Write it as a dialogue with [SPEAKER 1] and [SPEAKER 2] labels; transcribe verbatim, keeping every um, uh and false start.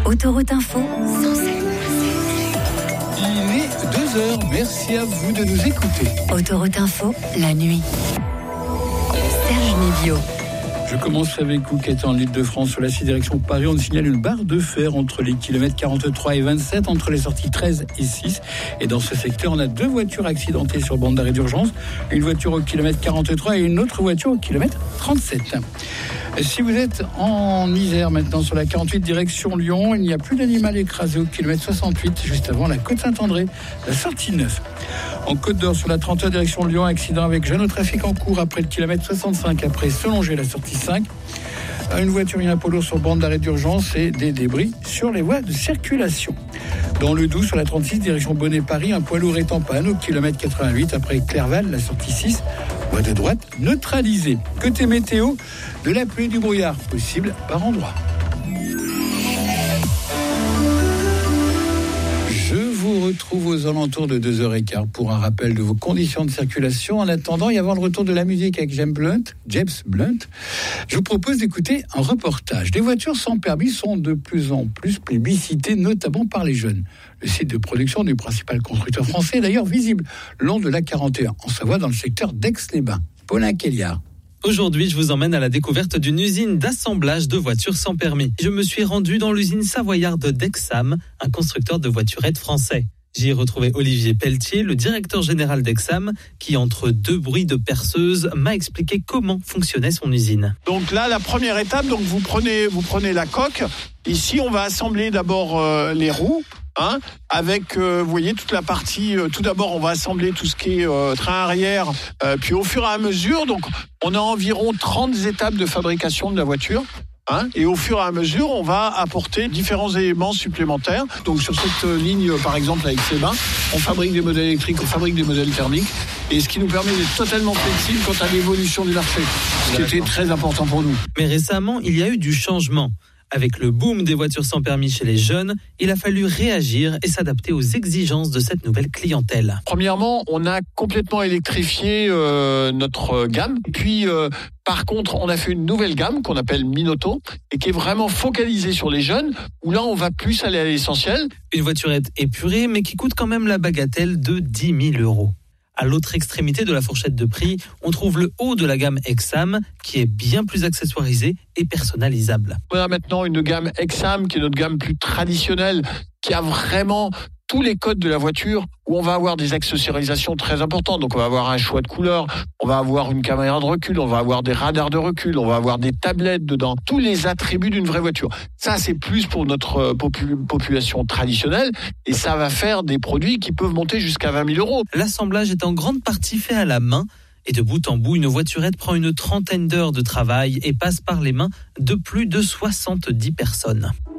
[SPEAKER 1] Autoroute Info, sans sept.
[SPEAKER 2] Il est deux heures, merci à vous de nous écouter.
[SPEAKER 1] Autoroute Info, la nuit. Serge Nivio.
[SPEAKER 2] Je commence avec vous qui êtes en Île-de-France sur la six direction Paris. On signale une barre de fer entre les kilomètres quarante-trois et vingt-sept, entre les sorties treize et six. Et dans ce secteur, on a deux voitures accidentées sur bande d'arrêt d'urgence. Une voiture au kilomètre quarante-trois et une autre voiture au kilomètre trente-sept. Si vous êtes en Isère maintenant sur la quarante-huit direction Lyon, il n'y a plus d'animal écrasé au kilomètre soixante-huit, juste avant la Côte Saint-André, la sortie neuf. En Côte d'Or sur la trente direction Lyon, accident avec jeune au trafic en cours après le kilomètre soixante-cinq, après Selongé, la sortie cinq. Une voiture et un poids lourd sur bande d'arrêt d'urgence et des débris sur les voies de circulation. Dans le Doubs, sur la trente-six, direction Bonnet-Paris, un poids lourd est en panne au kilomètre quatre-vingt-huit, après Clerval, la sortie six, voie de droite neutralisée. Côté météo, de la pluie et du brouillard, possible par endroits. Je vous retrouve aux alentours de deux heures quinze pour un rappel de vos conditions de circulation. En attendant, et avant le retour de la musique avec James Blunt, James Blunt, je vous propose d'écouter un reportage. Les voitures sans permis sont de plus en plus plébiscitées, notamment par les jeunes. Le site de production du principal constructeur français est d'ailleurs visible le long de l'A quarante et un, en Savoie, dans le secteur d'Aix-les-Bains. Paulin Kéliard.
[SPEAKER 3] Aujourd'hui, je vous emmène à la découverte d'une usine d'assemblage de voitures sans permis. Je me suis rendu dans l'usine savoyarde d'Exam, un constructeur de voiturettes français. J'y ai retrouvé Olivier Pelletier, le directeur général d'Exam, qui, entre deux bruits de perceuse, m'a expliqué comment fonctionnait son usine.
[SPEAKER 4] Donc là, la première étape, donc vous prenez, vous prenez la coque. Ici, on va assembler d'abord euh, les roues. Hein, avec, euh, vous voyez, toute la partie, euh, tout d'abord, on va assembler tout ce qui est euh, train arrière, euh, puis au fur et à mesure, donc on a environ trente étapes de fabrication de la voiture. Hein, et au fur et à mesure, on va apporter différents éléments supplémentaires. Donc sur cette euh, ligne, par exemple, avec Aix-les-Bains, on fabrique des modèles électriques, on fabrique des modèles thermiques, et ce qui nous permet d'être totalement flexible quant à l'évolution du marché, ce qui était très important pour nous.
[SPEAKER 3] Mais récemment, il y a eu du changement. Avec le boom des voitures sans permis chez les jeunes, il a fallu réagir et s'adapter aux exigences de cette nouvelle clientèle.
[SPEAKER 4] Premièrement, on a complètement électrifié euh, notre gamme. Puis, euh, par contre, on a fait une nouvelle gamme qu'on appelle Minoto et qui est vraiment focalisée sur les jeunes, où là, on va plus aller à l'essentiel.
[SPEAKER 3] Une voiturette épurée, mais qui coûte quand même la bagatelle de dix mille euros. À l'autre extrémité de la fourchette de prix, on trouve le haut de la gamme Exam, qui est bien plus accessoirisé et personnalisable.
[SPEAKER 4] On a maintenant une gamme Exam, qui est notre gamme plus traditionnelle, qui a vraiment tous les codes de la voiture, où on va avoir des accessorisations très importantes. Donc on va avoir un choix de couleurs, on va avoir une caméra de recul, on va avoir des radars de recul, on va avoir des tablettes dedans, tous les attributs d'une vraie voiture. Ça, c'est plus pour notre popu- population traditionnelle, et ça va faire des produits qui peuvent monter jusqu'à vingt mille euros.
[SPEAKER 3] L'assemblage est en grande partie fait à la main, et de bout en bout, une voiturette prend une trentaine d'heures de travail et passe par les mains de plus de soixante-dix personnes.